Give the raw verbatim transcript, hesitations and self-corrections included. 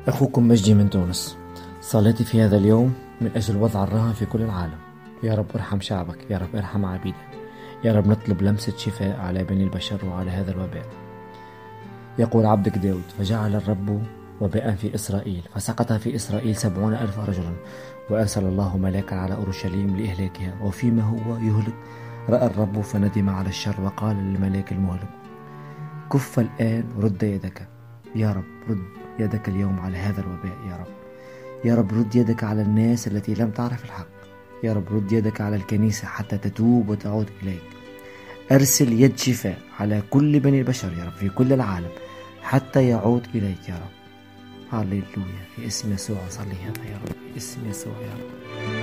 أخوكم مجدي من تونس. صليتي في هذا اليوم من أجل وضع الرهن في كل العالم. يا رب ارحم شعبك، يا رب ارحم عبيدك، يا رب نطلب لمسة شفاء على بني البشر وعلى هذا الوباء. يقول عبدك داود: فجعل الرب وباء في إسرائيل، فسقط في إسرائيل سبعون ألف رجل، وأرسل الله ملاكا على أورشليم لإهلاكها. وفيما هو يهلك رأى الرب فندم على الشر، وقال للملاك المهلك: كف الآن، رد يدك. يا رب رد يدك اليوم على هذا الوباء. يا رب يا رب رد يدك على الناس التي لم تعرف الحق. يا رب رد يدك على الكنيسة حتى تتوب وتعود إليك. أرسل يد شفاء على كل بني البشر يا رب في كل العالم حتى يعود إليك يا رب. هاليلويا، في اسم يسوع صلي هذا يا رب، في اسم يسوع يا رب.